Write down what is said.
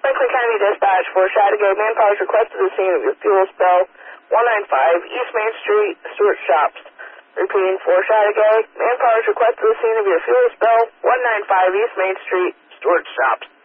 Franklin County Dispatch for Chateaugay. Manpower is requested to the scene of your fuel spill, 195 East Main Street, Stewart Shops. Repeating for Chateaugay. Manpower is requested to the scene of your fuel spill, 195 East Main Street, Stewart Shops.